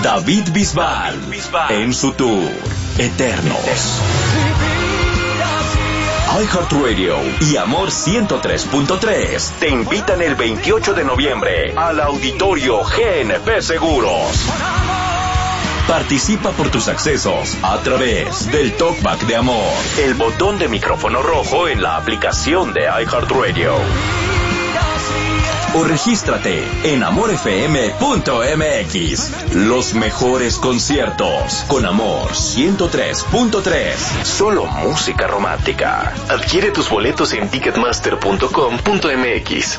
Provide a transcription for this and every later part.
David Bisbal en su tour Eternos. iHeartRadio y Amor 103.3 te invitan el 28 de noviembre al Auditorio GNP Seguros. Participa por tus accesos a través del Talkback de Amor, el botón de micrófono rojo en la aplicación de iHeartRadio. O regístrate en amorfm.mx. Los mejores conciertos con Amor 103.3. Solo música romántica. Adquiere tus boletos en ticketmaster.com.mx.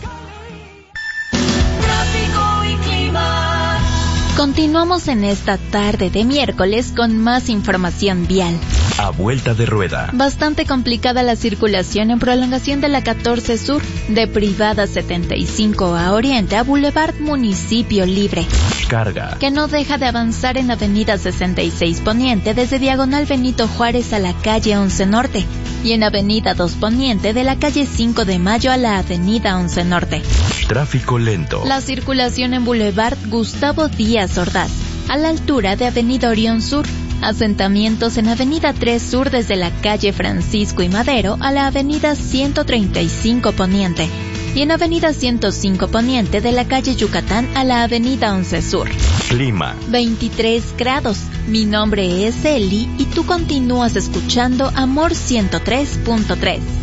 Continuamos en esta tarde de miércoles con más información vial. A vuelta de rueda. Bastante complicada la circulación en prolongación de la 14 Sur, de Privada 75 a Oriente a Boulevard Municipio Libre. Carga. Que no deja de avanzar en Avenida 66 Poniente desde Diagonal Benito Juárez a la calle 11 Norte y en Avenida 2 Poniente de la calle 5 de Mayo a la Avenida 11 Norte. Tráfico lento. La circulación en Boulevard Gustavo Díaz Ordaz, a la altura de Avenida Orión Sur. Asentamientos en Avenida 3 Sur desde la calle Francisco y Madero a la Avenida 135 Poniente y en Avenida 105 Poniente de la calle Yucatán a la Avenida 11 Sur. Clima. 23 grados. Mi nombre es Eli y tú continúas escuchando Amor 103.3.